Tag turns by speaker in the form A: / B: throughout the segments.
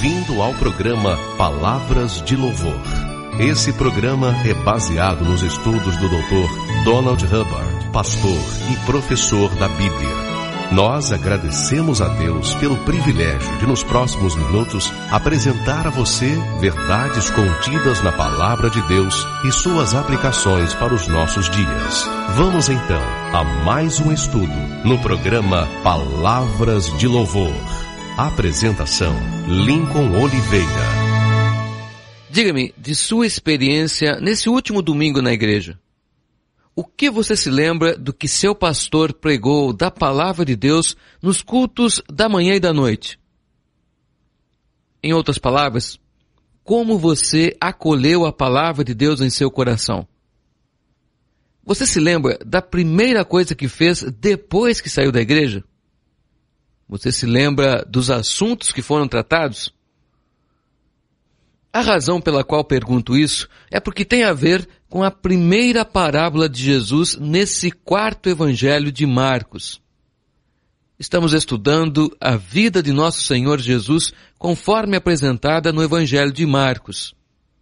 A: Bem-vindo ao programa Palavras de Louvor. Esse programa é baseado nos estudos do Dr. Donald Hubbard, pastor e professor da Bíblia. Nós agradecemos a Deus pelo privilégio de, nos próximos minutos, apresentar a você verdades contidas na Palavra de Deus e suas aplicações para os nossos dias. Vamos então a mais um estudo no programa Palavras de Louvor. Apresentação: Lincoln Oliveira.
B: Diga-me, de sua experiência nesse último domingo na igreja, o que você se lembra do que seu pastor pregou da Palavra de Deus nos cultos da manhã e da noite? Em outras palavras, como você acolheu a Palavra de Deus em seu coração? Você se lembra da primeira coisa que fez depois que saiu da igreja? Você se lembra dos assuntos que foram tratados? A razão pela qual pergunto isso é porque tem a ver com a primeira parábola de Jesus nesse quarto evangelho de Marcos. Estamos estudando a vida de nosso Senhor Jesus conforme apresentada no evangelho de Marcos.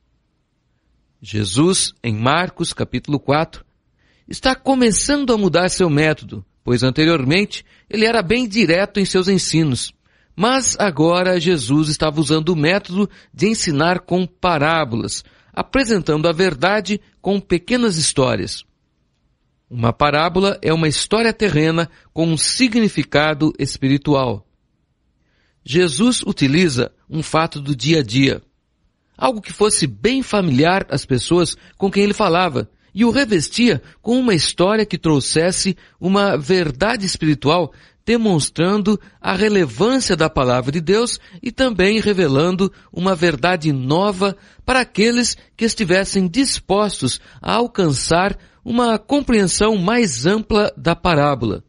B: Jesus, em Marcos capítulo 4, está começando a mudar seu método, pois anteriormente ele era bem direto em seus ensinos. Mas agora Jesus estava usando o método de ensinar com parábolas, apresentando a verdade com pequenas histórias. Uma parábola é uma história terrena com um significado espiritual. Jesus utiliza um fato do dia a dia, algo que fosse bem familiar às pessoas com quem ele falava, e o revestia com uma história que trouxesse uma verdade espiritual, demonstrando a relevância da Palavra de Deus e também revelando uma verdade nova para aqueles que estivessem dispostos a alcançar uma compreensão mais ampla da parábola.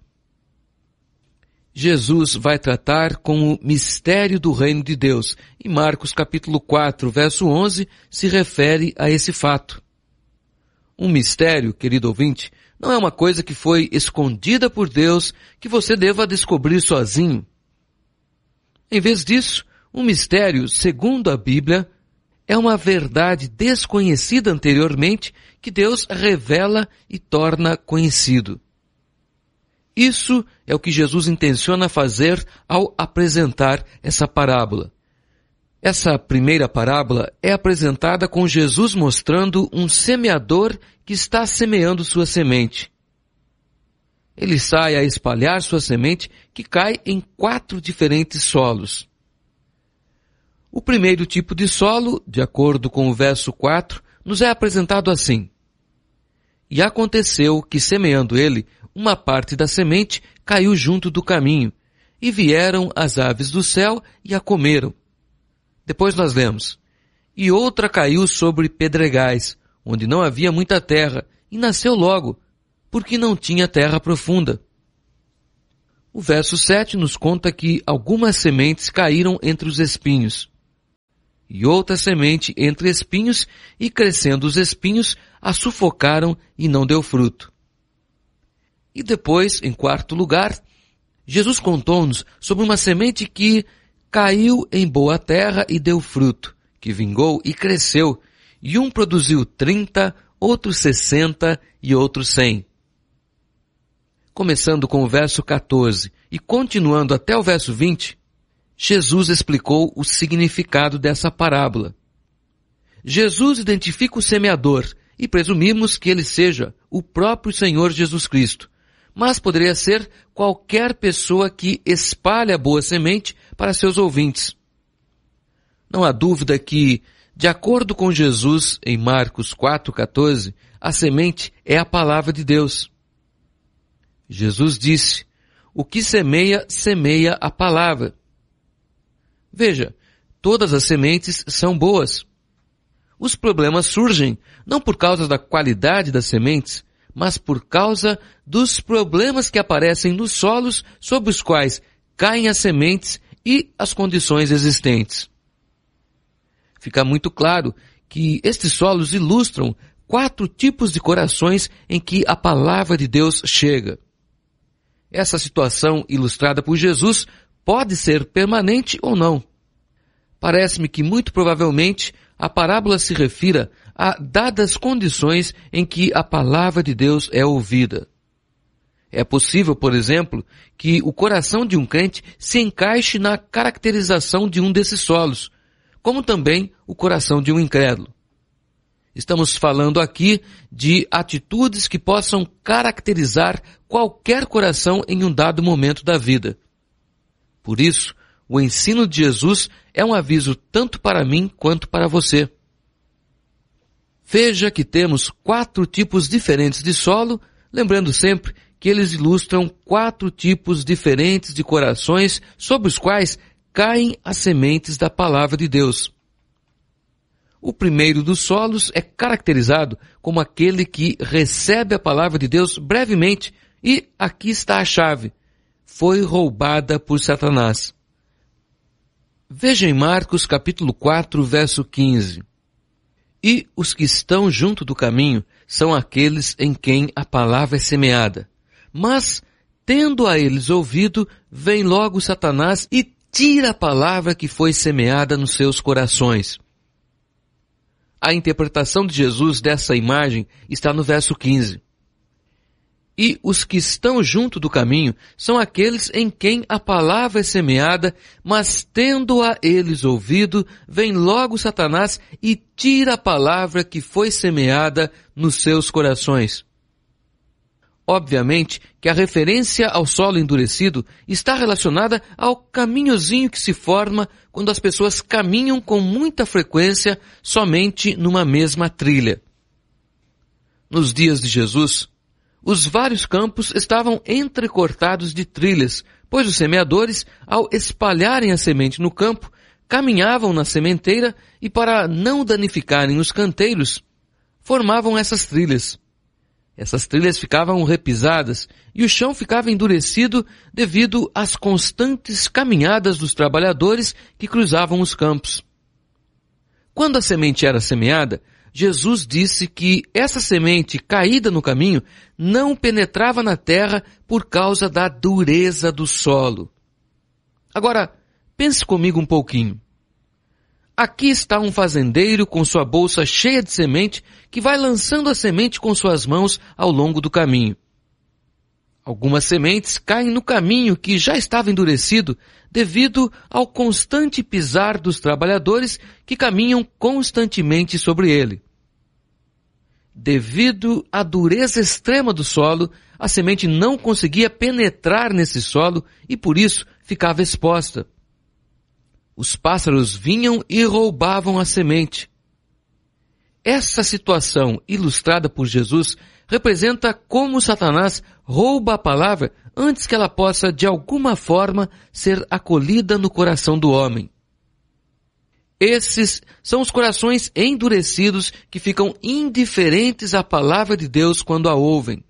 B: Jesus vai tratar com o mistério do reino de Deus, e Marcos capítulo 4, verso 11, se refere a esse fato. Um mistério, querido ouvinte, não é uma coisa que foi escondida por Deus que você deva descobrir sozinho. Em vez disso, um mistério, segundo a Bíblia, é uma verdade desconhecida anteriormente que Deus revela e torna conhecido. Isso é o que Jesus intenciona fazer ao apresentar essa parábola. Essa primeira parábola é apresentada com Jesus mostrando um semeador que está semeando sua semente. Ele sai a espalhar sua semente que cai em 4 diferentes solos. O primeiro tipo de solo, de acordo com o verso 4, nos é apresentado assim: E aconteceu que, semeando ele, uma parte da semente caiu junto do caminho, e vieram as aves do céu e a comeram. Depois nós lemos: E outra caiu sobre pedregais, onde não havia muita terra, e nasceu logo, porque não tinha terra profunda. O verso 7 nos conta que algumas sementes caíram entre os espinhos, e outra semente entre espinhos, e crescendo os espinhos, a sufocaram e não deu fruto. E depois, em quarto lugar, Jesus contou-nos sobre uma semente que caiu em boa terra e deu fruto, que vingou e cresceu, e um produziu 30, outro 60 e outro 100. Começando com o verso 14 e continuando até o verso 20, Jesus explicou o significado dessa parábola. Jesus identifica o semeador e presumimos que ele seja o próprio Senhor Jesus Cristo, mas poderia ser qualquer pessoa que espalha boa semente para seus ouvintes. Não há dúvida que, de acordo com Jesus em Marcos 4,14, a semente é a palavra de Deus. Jesus disse: o que semeia, semeia a palavra. Veja, todas as sementes são boas. Os problemas surgem não por causa da qualidade das sementes, mas por causa dos problemas que aparecem nos solos sobre os quais caem as sementes e as condições existentes. Fica muito claro que estes solos ilustram 4 tipos de corações em que a palavra de Deus chega. Essa situação ilustrada por Jesus pode ser permanente ou não. Parece-me que muito provavelmente a parábola se refira a dadas condições em que a palavra de Deus é ouvida. É possível, por exemplo, que o coração de um crente se encaixe na caracterização de um desses solos, como também o coração de um incrédulo. Estamos falando aqui de atitudes que possam caracterizar qualquer coração em um dado momento da vida. Por isso, o ensino de Jesus é um aviso tanto para mim quanto para você. Veja que temos 4 tipos diferentes de solo, lembrando sempre que eles ilustram 4 tipos diferentes de corações sobre os quais caem as sementes da palavra de Deus. O primeiro dos solos é caracterizado como aquele que recebe a palavra de Deus brevemente, e aqui está a chave: foi roubada por Satanás. Veja em Marcos capítulo 4, verso 15. E os que estão junto do caminho são aqueles em quem a palavra é semeada. Mas, tendo a eles ouvido, vem logo Satanás e tira a palavra que foi semeada nos seus corações. A interpretação de Jesus dessa imagem está no verso 15. E os que estão junto do caminho são aqueles em quem a palavra é semeada, mas tendo-a eles ouvido, vem logo Satanás e tira a palavra que foi semeada nos seus corações. Obviamente que a referência ao solo endurecido está relacionada ao caminhozinho que se forma quando as pessoas caminham com muita frequência somente numa mesma trilha. Nos dias de Jesus, os vários campos estavam entrecortados de trilhas, pois os semeadores, ao espalharem a semente no campo, caminhavam na sementeira e, para não danificarem os canteiros, formavam essas trilhas. Essas trilhas ficavam repisadas e o chão ficava endurecido devido às constantes caminhadas dos trabalhadores que cruzavam os campos. Quando a semente era semeada, Jesus disse que essa semente caída no caminho não penetrava na terra por causa da dureza do solo. Agora, pense comigo um pouquinho. Aqui está um fazendeiro com sua bolsa cheia de semente que vai lançando a semente com suas mãos ao longo do caminho. Algumas sementes caem no caminho que já estava endurecido devido ao constante pisar dos trabalhadores que caminham constantemente sobre ele. Devido à dureza extrema do solo, a semente não conseguia penetrar nesse solo e por isso ficava exposta. Os pássaros vinham e roubavam a semente. Essa situação ilustrada por Jesus representa como Satanás rouba a palavra antes que ela possa, de alguma forma, ser acolhida no coração do homem. Esses são os corações endurecidos que ficam indiferentes à palavra de Deus quando a ouvem.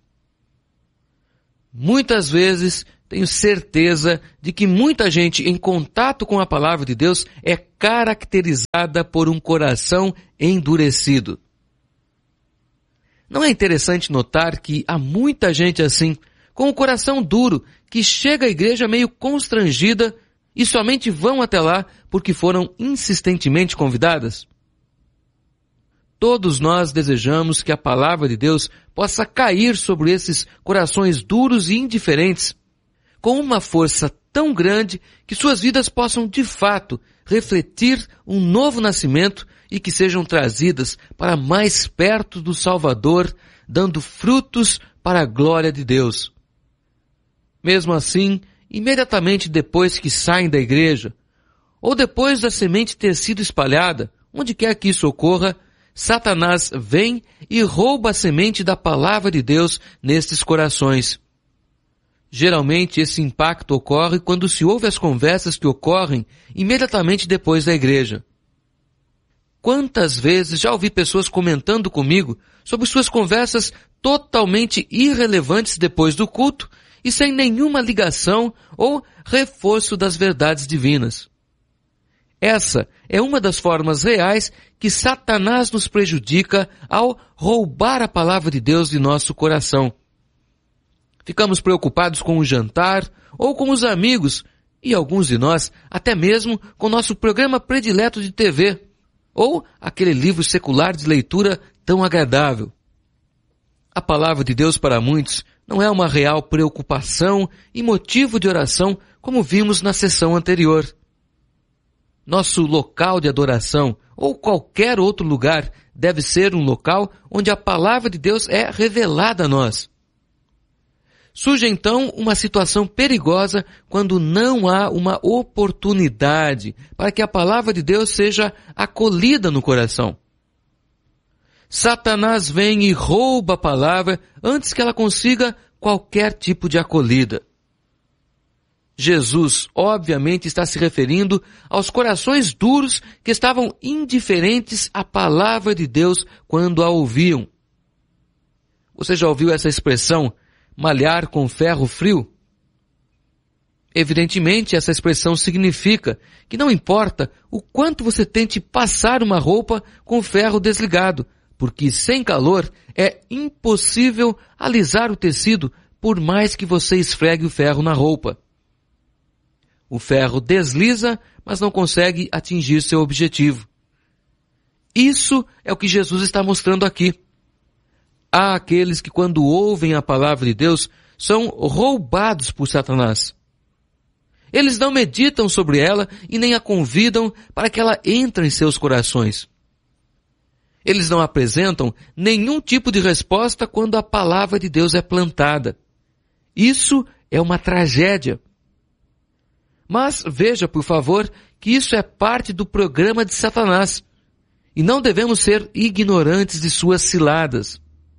B: Muitas vezes, tenho certeza de que muita gente em contato com a palavra de Deus é caracterizada por um coração endurecido. Não é interessante notar que há muita gente assim, com o coração duro, que chega à igreja meio constrangida e somente vão até lá porque foram insistentemente convidadas? Todos nós desejamos que a palavra de Deus possa cair sobre esses corações duros e indiferentes, com uma força tão grande que suas vidas possam de fato refletir um novo nascimento e que sejam trazidas para mais perto do Salvador, dando frutos para a glória de Deus. Mesmo assim, imediatamente depois que saem da igreja, ou depois da semente ter sido espalhada, onde quer que isso ocorra, Satanás vem e rouba a semente da palavra de Deus nestes corações. Geralmente esse impacto ocorre quando se ouve as conversas que ocorrem imediatamente depois da igreja. Quantas vezes já ouvi pessoas comentando comigo sobre suas conversas totalmente irrelevantes depois do culto e sem nenhuma ligação ou reforço das verdades divinas. Essa é uma das formas reais que Satanás nos prejudica ao roubar a palavra de Deus de nosso coração. Ficamos preocupados com o jantar ou com os amigos E alguns de nós, até mesmo com nosso programa predileto de TV, ou aquele livro secular de leitura tão agradável. A palavra de Deus para muitos não é uma real preocupação e motivo de oração como vimos na sessão anterior. Nosso local de adoração, ou qualquer outro lugar, deve ser um local onde a palavra de Deus é revelada a nós. Surge então uma situação perigosa quando não há uma oportunidade para que a palavra de Deus seja acolhida no coração. Satanás vem e rouba a palavra antes que ela consiga qualquer tipo de acolhida. Jesus, obviamente, está se referindo aos corações duros que estavam indiferentes à palavra de Deus quando a ouviam. Você já ouviu essa expressão, malhar com ferro frio? Evidentemente, essa expressão significa que não importa o quanto você tente passar uma roupa com ferro desligado, porque sem calor é impossível alisar o tecido por mais que você esfregue o ferro na roupa. O ferro desliza, mas não consegue atingir seu objetivo. Isso é o que Jesus está mostrando aqui. Há aqueles que, quando ouvem a palavra de Deus, são roubados por Satanás. Eles não meditam sobre ela e nem a convidam para que ela entre em seus corações. Eles não apresentam nenhum tipo de resposta quando a palavra de Deus é plantada. Isso é uma tragédia. Mas veja, por favor, que isso é parte do programa de Satanás. E não devemos ser ignorantes de suas ciladas.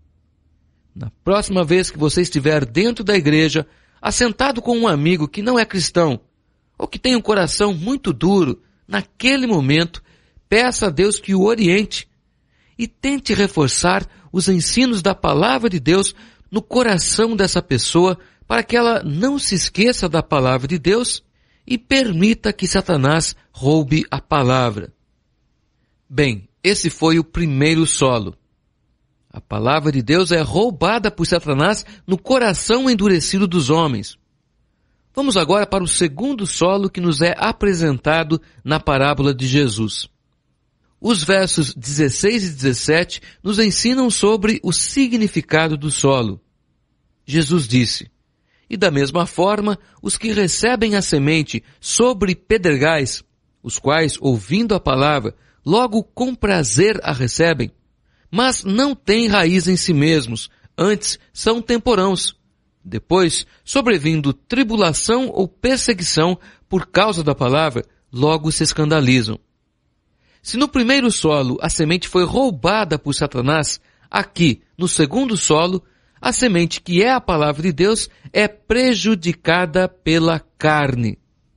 B: Na próxima vez que você estiver dentro da igreja, assentado com um amigo que não é cristão, ou que tem um coração muito duro, naquele momento, peça a Deus que o oriente e tente reforçar os ensinos da palavra de Deus no coração dessa pessoa para que ela não se esqueça da palavra de Deus e permita que Satanás roube a palavra. Bem, esse foi o primeiro solo. A palavra de Deus é roubada por Satanás no coração endurecido dos homens. Vamos agora para o segundo solo que nos é apresentado na parábola de Jesus. Os versos 16 e 17 nos ensinam sobre o significado do solo. Jesus disse: "E da mesma forma, os que recebem a semente sobre pedregais, os quais, ouvindo a palavra, logo com prazer a recebem, mas não têm raiz em si mesmos, antes são temporãos. Depois, sobrevindo tribulação ou perseguição por causa da palavra, logo se escandalizam." Se no primeiro solo a semente foi roubada por Satanás, aqui, no segundo solo, a semente que é a palavra de Deus é prejudicada pela carne.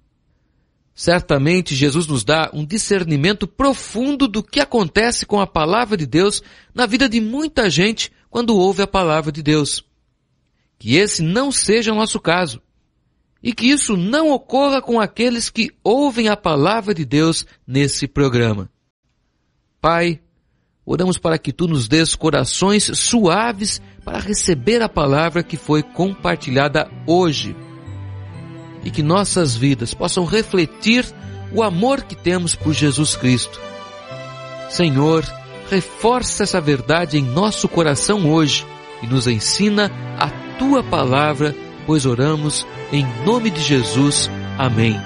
B: Certamente Jesus nos dá um discernimento profundo do que acontece com a palavra de Deus na vida de muita gente quando ouve a palavra de Deus. Que esse não seja o nosso caso. E que isso não ocorra com aqueles que ouvem a palavra de Deus nesse programa. Pai, oramos para que Tu nos dês corações suaves para receber a palavra que foi compartilhada hoje. E que nossas vidas possam refletir o amor que temos por Jesus Cristo. Senhor, reforça essa verdade em nosso coração hoje e nos ensina a Tua palavra, pois oramos em nome de Jesus. Amém.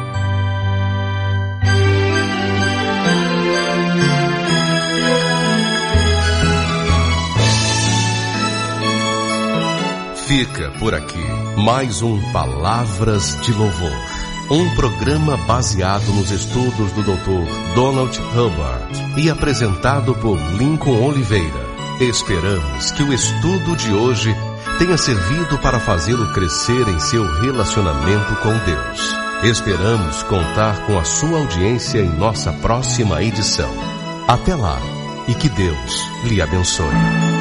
A: Fica por aqui mais um Palavras de Louvor, um programa baseado nos estudos do Dr. Donald Hubbard e apresentado por Lincoln Oliveira. Esperamos que o estudo de hoje tenha servido para fazê-lo crescer em seu relacionamento com Deus. Esperamos contar com a sua audiência em nossa próxima edição. Até lá e que Deus lhe abençoe.